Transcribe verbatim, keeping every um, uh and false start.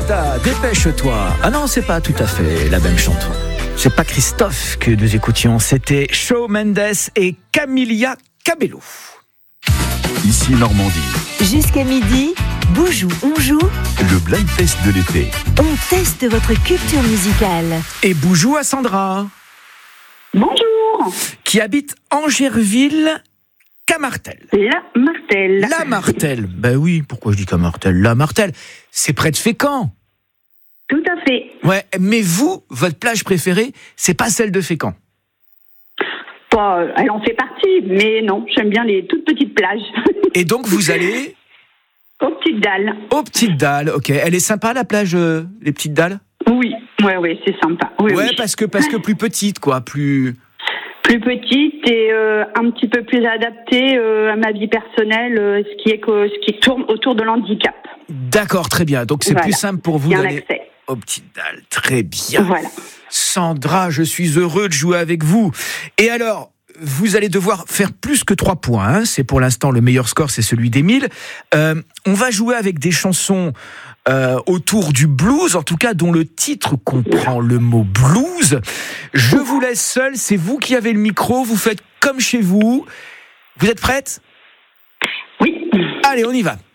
Costa, dépêche-toi. Ah non, c'est pas tout à fait la même chanson. C'est pas Christophe que nous écoutions, c'était Shawn Mendes et Camila Cabello. Ici Normandie. Jusqu'à midi, Boujou, on joue. Le blind test de l'été. On teste votre culture musicale. Et Boujou à Sandra. Bonjour. Qui habite Angerville, Camartel. La Martel. La Martel. Ben oui, pourquoi je dis Camartel? La Martel, c'est près de Fécamp. Tout à fait. Ouais, mais vous, votre plage préférée, c'est pas celle de Fécamp. Pas, elle en fait partie, mais non, j'aime bien les toutes petites plages. Et donc vous allez Aux petites dalles. aux Petites Dalles, ok. Elle est sympa la plage, euh, les Petites Dalles? Oui, ouais, ouais, c'est sympa. Oui, Ouais, oui. parce que parce que plus petite, quoi, plus. Plus petite et euh, un petit peu plus adaptée euh, à ma vie personnelle, euh, ce qui est que ce qui tourne autour de l'handicap. D'accord, très bien. Donc c'est Voilà. plus simple pour vous Il y a un d'aller accès. aux Petites Dalles. Très bien. Voilà. Sandra, je suis heureux de jouer avec vous. Et alors, vous allez devoir faire plus que trois points. Hein. C'est pour l'instant le meilleur score, c'est celui d'Émile. Euh, on va jouer avec des chansons euh, autour du blues, en tout cas dont le titre comprend le mot blues. Je vous laisse seul, c'est vous qui avez le micro, vous faites comme chez vous. Vous êtes prête ? Oui. Allez, on y va.